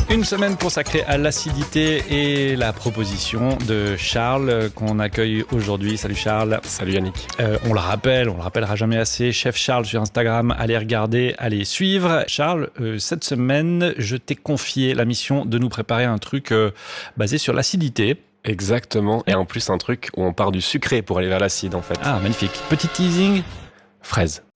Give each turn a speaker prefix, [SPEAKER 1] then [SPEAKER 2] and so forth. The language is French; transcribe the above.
[SPEAKER 1] Une semaine consacrée à l'acidité et la proposition de Charles qu'on accueille aujourd'hui. Salut Charles.
[SPEAKER 2] Salut Yannick.
[SPEAKER 1] On le rappellera jamais assez. Chef Charles sur Instagram, allez regarder, allez suivre. Charles, cette semaine, je t'ai confié la mission de nous préparer un truc basé sur l'acidité.
[SPEAKER 2] Exactement. Et en plus, un truc où on part du sucré pour aller vers l'acide en fait.
[SPEAKER 1] Ah, magnifique. Petit teasing.
[SPEAKER 2] Fraise.